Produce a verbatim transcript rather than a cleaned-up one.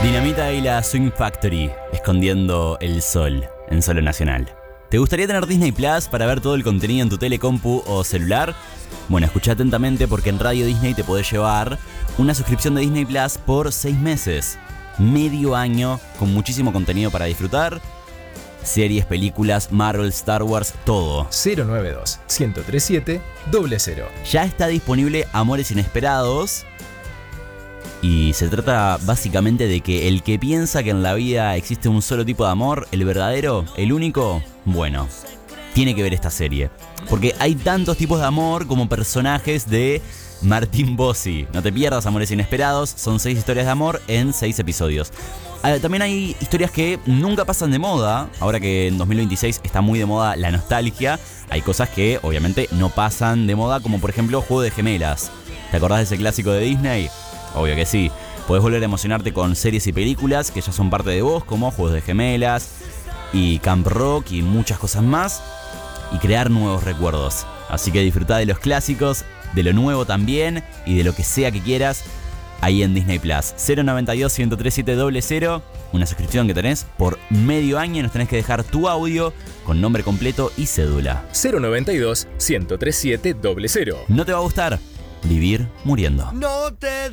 Dinamita y la Swing Factory, escondiendo el sol en Solo Nacional. ¿Te gustaría tener Disney Plus para ver todo el contenido en tu tele, compu o celular? Bueno, escucha atentamente porque en Radio Disney te podés llevar una suscripción de Disney Plus por seis meses. Medio año con muchísimo contenido para disfrutar. Series, películas, Marvel, Star Wars, todo. cero nueve dos, uno cero tres siete, cero cero. Ya está disponible Amores Inesperados. Y se trata básicamente de que el que piensa que en la vida existe un solo tipo de amor, el verdadero, el único, bueno, tiene que ver esta serie. Porque hay tantos tipos de amor como personajes de Martín Bossi. No te pierdas Amores Inesperados, son seis historias de amor en seis episodios. También hay historias que nunca pasan de moda. Ahora que en dos mil veintiséis está muy de moda la nostalgia, hay cosas que obviamente no pasan de moda, como por ejemplo Juego de Gemelas. ¿Te acordás de ese clásico de Disney? Obvio que sí. Podés volver a emocionarte con series y películas que ya son parte de vos, como Juegos de Gemelas y Camp Rock y muchas cosas más, y crear nuevos recuerdos. Así que disfrutá de los clásicos, de lo nuevo también y de lo que sea que quieras ahí en Disney Plus. cero nueve dos, uno tres siete, cero cero, una suscripción que tenés por medio año y nos tenés que dejar tu audio con nombre completo y cédula. cero nueve dos, uno tres siete, cero cero. No te va a gustar vivir muriendo. No te